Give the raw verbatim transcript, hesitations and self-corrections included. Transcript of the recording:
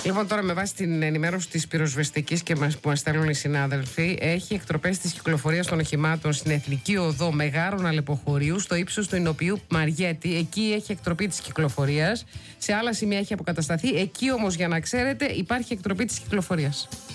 Λοιπόν, τώρα με βάση την ενημέρωση της πυροσβεστικής και μας, που μας στέλνουν οι συνάδελφοι, έχει εκτροπές της κυκλοφορίας των οχημάτων στην Εθνική Οδό Μεγάρων Αλεποχωρίου, στο ύψος του Ινοποιού Μαριέτη. Εκεί έχει εκτροπή της κυκλοφορίας. Σε άλλα σημεία έχει αποκατασταθεί. Εκεί όμως, για να ξέρετε, υπάρχει εκτροπή της κυκλοφορίας.